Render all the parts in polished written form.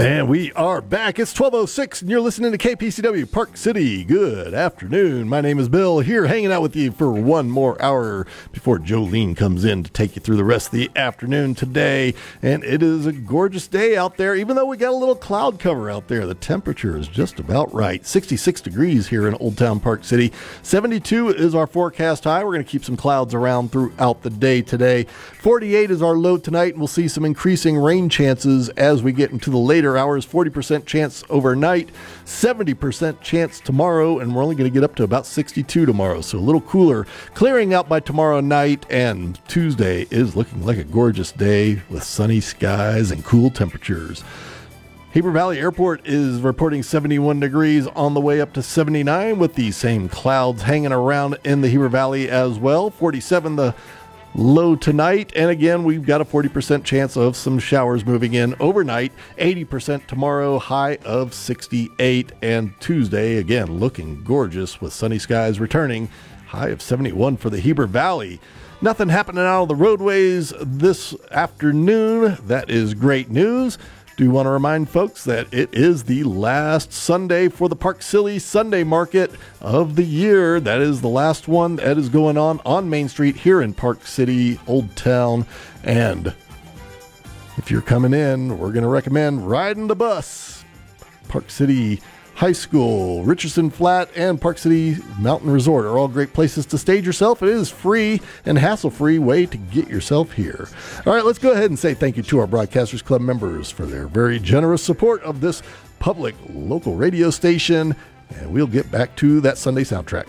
And we are back. It's 12:06, and you're listening to KPCW Park City. Good afternoon. My name is Bill, here hanging out with you for one more hour before Jolene comes in to take you through the rest of the afternoon today. And it is a gorgeous day out there, even though we got a little cloud cover out there. The temperature is just about right. 66 degrees here in Old Town Park City. 72 is our forecast high. We're going to keep some clouds around throughout the day today. 48 is our low tonight, and we'll see some increasing rain chances as we get into the later hours. 40% chance overnight, 70% chance tomorrow, and we're only going to get up to about 62 tomorrow, so a little cooler. Clearing out by tomorrow night, and Tuesday is looking like a gorgeous day with sunny skies and cool temperatures. Heber Valley Airport is reporting 71 degrees on the way up to 79 with these same clouds hanging around in the Heber Valley as well. 47 the low tonight, and again, we've got a 40% chance of some showers moving in overnight. 80% tomorrow, high of 68, and Tuesday, again, looking gorgeous with sunny skies returning, high of 71 for the Heber Valley. Nothing happening out on the roadways this afternoon. That is great news. Do want to remind folks that it is the last Sunday for the Park City Sunday Market of the year. That is the last one that is going on Main Street here in Park City, Old Town. And if you're coming in, we're going to recommend riding the bus. Park City High School, Richardson Flat, and Park City Mountain Resort are all great places to stage yourself. It is free and hassle-free way to get yourself here. All right, let's go ahead and say thank you to our Broadcasters Club members for their very generous support of this public local radio station, and we'll get back to that Sunday soundtrack.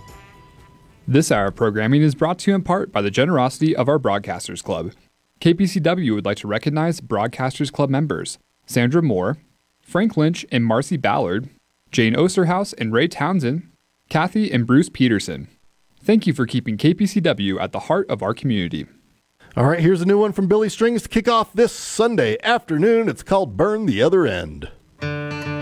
This hour of programming is brought to you in part by the generosity of our Broadcasters Club. KPCW would like to recognize Broadcasters Club members Sandra Moore, Frank Lynch and Marcy Ballard, Jane Osterhaus and Ray Townsend, Kathy and Bruce Peterson. Thank you for keeping KPCW at the heart of our community. All right, here's a new one from Billy Strings to kick off this Sunday afternoon. It's called Burn the Other End.